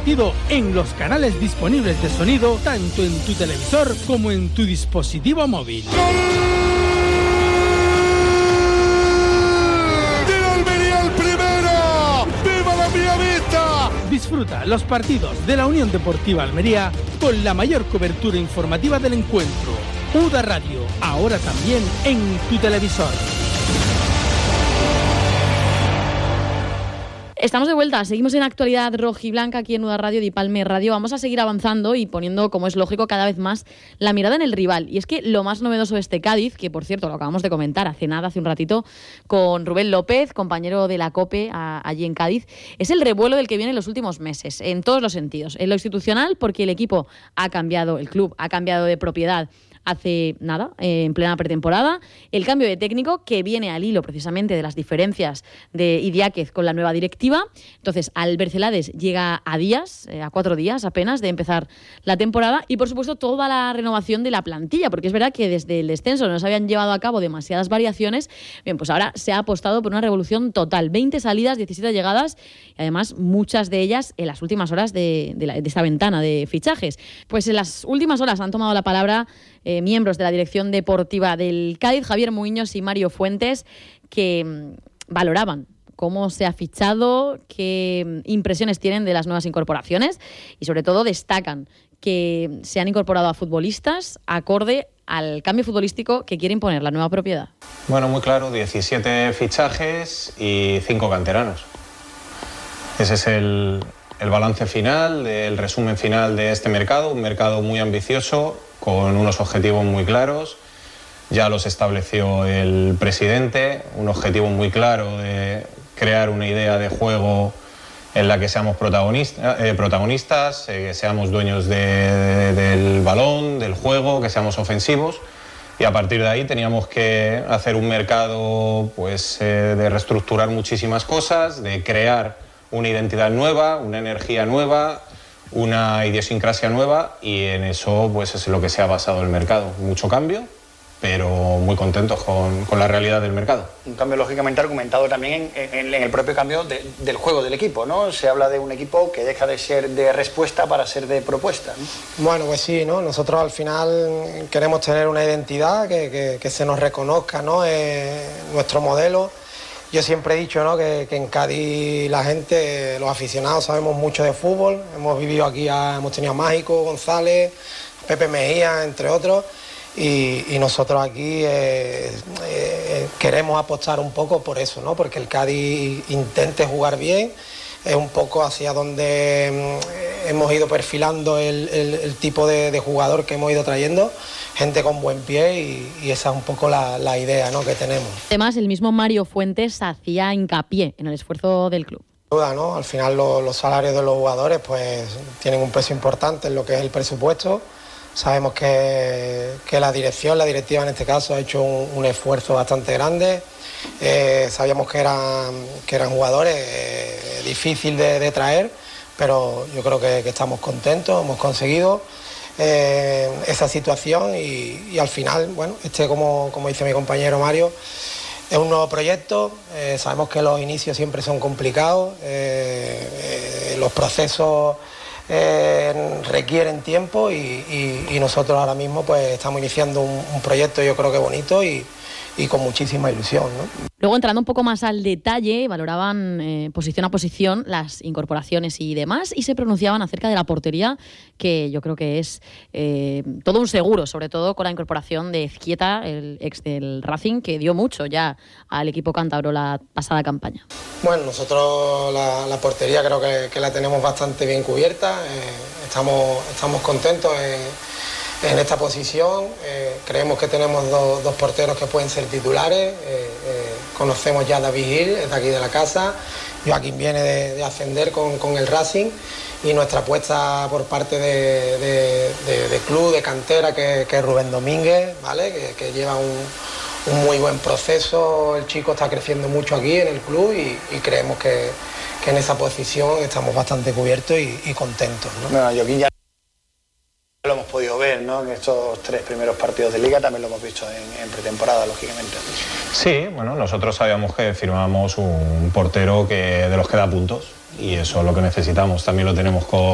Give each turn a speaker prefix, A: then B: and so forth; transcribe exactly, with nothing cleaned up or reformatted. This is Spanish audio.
A: partido en los canales disponibles de sonido, tanto en tu televisor como en tu dispositivo móvil. Disfruta los partidos de la Unión Deportiva Almería con la mayor cobertura informativa del encuentro. U D A Radio, ahora también en tu televisor.
B: Estamos de vuelta, seguimos en Actualidad Rojiblanca aquí en U D A Radio, Dipalme Radio. Vamos a seguir avanzando y poniendo, como es lógico, cada vez más la mirada en el rival. Y es que lo más novedoso de este Cádiz, que por cierto lo acabamos de comentar hace nada, hace un ratito, con Rubén López, compañero de la COPE a, allí en Cádiz, es el revuelo del que viene en los últimos meses, en todos los sentidos. En lo institucional, porque el equipo ha cambiado, el club ha cambiado de propiedad hace nada, eh, en plena pretemporada. El cambio de técnico que viene al hilo precisamente de las diferencias de Idiáquez con la nueva directiva. Entonces, Albert Celades llega a días, eh, a cuatro días apenas de empezar la temporada, y por supuesto toda la renovación de la plantilla, porque es verdad que desde el descenso no se habían llevado a cabo demasiadas variaciones. Bien, pues ahora se ha apostado por una revolución total. veinte salidas, diecisiete llegadas, y además muchas de ellas en las últimas horas de, de, la, de esta ventana de fichajes. Pues en las últimas horas han tomado la palabra Eh, miembros de la dirección deportiva del Cádiz, Javier Muiños y Mario Fuentes, que mmm, valoraban cómo se ha fichado, qué impresiones tienen de las nuevas incorporaciones y sobre todo destacan que se han incorporado a futbolistas acorde al cambio futbolístico que quiere imponer la nueva propiedad.
C: Bueno, muy claro, diecisiete fichajes y cinco canteranos. Ese es el, el balance final, el resumen final de este mercado, un mercado muy ambicioso, con unos objetivos muy claros. Ya los estableció el presidente, un objetivo muy claro de crear una idea de juego en la que seamos protagonista, eh, protagonistas, eh, que seamos dueños de, de, del balón, del juego, que seamos ofensivos. Y a partir de ahí teníamos que hacer un mercado pues, eh, de reestructurar muchísimas cosas, de crear una identidad nueva, una energía nueva, una idiosincrasia nueva, y en eso pues es en lo que se ha basado el mercado. Mucho cambio, pero muy contentos con, con la realidad del mercado.
D: Un cambio lógicamente argumentado también en, en, en el propio cambio de, del juego del equipo, ¿no? Se habla de un equipo que deja de ser de respuesta para ser de propuesta, ¿no?
E: Bueno, pues sí, ¿no? Nosotros al final queremos tener una identidad que, que, que se nos reconozca, ¿no? Eh, nuestro modelo. Yo siempre he dicho, ¿no?, que, que en Cádiz la gente, los aficionados, sabemos mucho de fútbol. Hemos vivido aquí, a, hemos tenido a Mágico, González, Pepe Mejía, entre otros, y, y nosotros aquí eh, eh, queremos apostar un poco por eso, ¿no?, porque el Cádiz intente jugar bien. Es un poco hacia donde eh, hemos ido perfilando el, el, el tipo de, de jugador que hemos ido trayendo, gente con buen pie, y, y esa es un poco la, la idea, ¿no?, que tenemos.
B: Además, el mismo Mario Fuentes hacía hincapié en el esfuerzo del club.
E: Duda, ¿no? Al final lo, los salarios de los jugadores pues tienen un peso importante en lo que es el presupuesto. Sabemos que, que la dirección, la directiva en este caso, ha hecho un, un esfuerzo bastante grande. Eh, sabíamos que eran, que eran jugadores eh, difíciles de, de traer, pero yo creo que, que estamos contentos, hemos conseguido eh, esa situación y, y al final, bueno, este, como, como dice mi compañero Mario, es un nuevo proyecto. Eh, sabemos que los inicios siempre son complicados, eh, eh, los procesos eh, requieren tiempo y, y, y nosotros ahora mismo pues estamos iniciando un, un proyecto, yo creo que bonito y, y con muchísima ilusión, ¿no?
B: Luego, entrando un poco más al detalle, valoraban eh, posición a posición las incorporaciones y demás, y se pronunciaban acerca de la portería, que yo creo que es eh, todo un seguro, sobre todo con la incorporación de Ezquieta, el ex del Racing, que dio mucho ya al equipo cántabro la pasada campaña.
E: Bueno, nosotros la, la portería creo que, que la tenemos bastante bien cubierta, eh, estamos, estamos contentos en... En esta posición eh, creemos que tenemos do, dos porteros que pueden ser titulares. Eh, eh, conocemos ya a David Gil, es de aquí de la casa. Joaquín viene de, de ascender con, con el Racing, y nuestra apuesta por parte de, de, de, de club, de cantera, que, que es Rubén Domínguez, ¿vale? que, que lleva un, un muy buen proceso. El chico está creciendo mucho aquí en el club y, y creemos que, que en esa posición estamos bastante cubiertos y, y contentos, ¿no?
D: Bueno, Joaquín ya lo hemos podido ver, ¿no? En estos tres primeros partidos de Liga también lo hemos visto en, en pretemporada, lógicamente.
C: Sí, bueno, nosotros sabíamos que firmábamos un portero que de los que da puntos, y eso es lo que necesitamos. También lo tenemos con